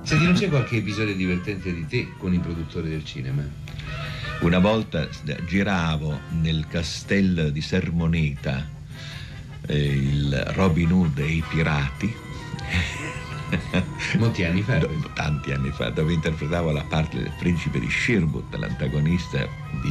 Senti, non c'è qualche episodio divertente di te con i produttori del cinema? Una volta giravo nel castello di Sermoneta, il Robin Hood e i pirati. Molti anni fa? Tanti anni fa, dove interpretavo la parte del principe di Sherwood, l'antagonista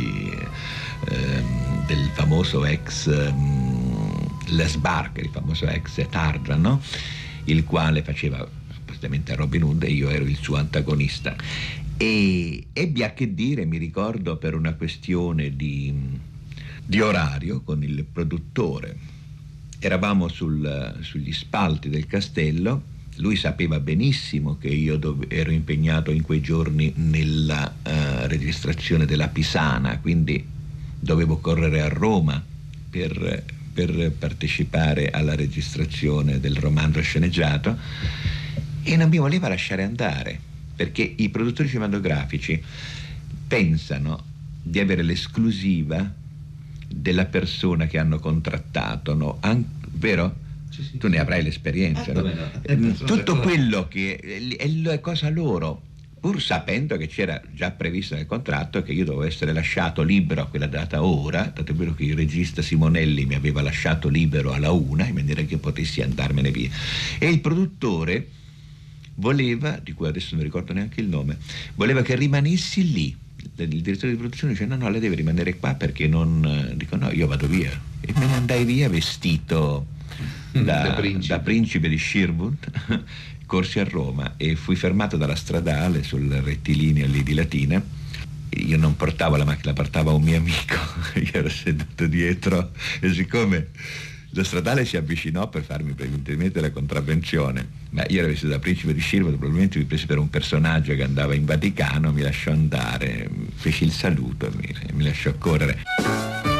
del famoso ex Les Barker, il famoso ex Tarzan, no? Il quale faceva praticamente Robin Hood e io ero il suo antagonista. E ebbi a che dire, mi ricordo, per una questione di orario con il produttore. Eravamo sugli spalti del castello. Lui sapeva benissimo che io ero impegnato in quei giorni nella registrazione della Pisana, quindi dovevo correre a Roma per partecipare alla registrazione del romanzo sceneggiato, e non mi voleva lasciare andare, perché i produttori cinematografici pensano di avere l'esclusiva della persona che hanno contrattato, no? Vero? Sì. Tu ne avrai l'esperienza, no? No? Tutto quello che è cosa loro, pur sapendo che c'era già previsto nel contratto che io dovevo essere lasciato libero a quella data ora, tanto è vero che il regista Simonelli mi aveva lasciato libero alla 1 in maniera che potessi andarmene via, e il produttore voleva, di cui adesso non mi ricordo neanche il nome, voleva che rimanessi lì. Il direttore di produzione dice no, lei deve rimanere qua perché non... Dico no, io vado via, e me ne andai via vestito da principe di Sherwood. Corsi a Roma e fui fermato dalla stradale sul rettilineo lì di Latina. Io non portavo la macchina, la portava un mio amico, io ero seduto dietro, e siccome lo stradale si avvicinò per farmi preventivamente la contravvenzione, ma io ero vestito da principe di Sherwood, probabilmente mi prese per un personaggio che andava in Vaticano, mi lasciò andare, feci il saluto e mi lasciò correre.